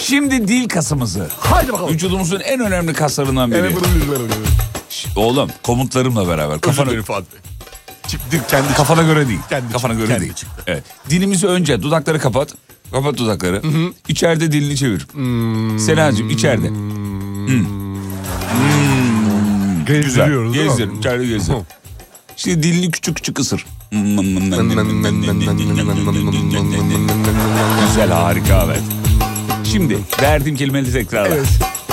Şimdi dil kasımızı. Haydi bakalım. Vücudumuzun en önemli kaslarından biri. Evet, Oğlum komutlarımla beraber. Kafana göre Fuat Bey. Çıktı kendi kafana göre değil. Kendi kafana çıktı, göre kendi değil. çıktı. Evet. Dilimizi önce dudakları kapat. Kapat dudakları. İçeride dilini çevir. Senacığım içeride. Gezdiriyoruz. Güzel. Gezdir. İçeride gezdir. Şimdi dilini küçük küçük ısır. Güzel, harika, evet. Şimdi verdiğim kelimeleri tekrarla. Evet.